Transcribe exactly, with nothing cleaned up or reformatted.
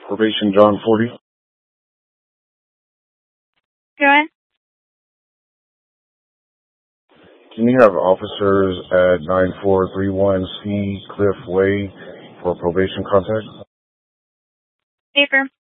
Probation John forty. Go ahead. Can you have officers at nine four three one C Cliff Way for probation contact? Paper.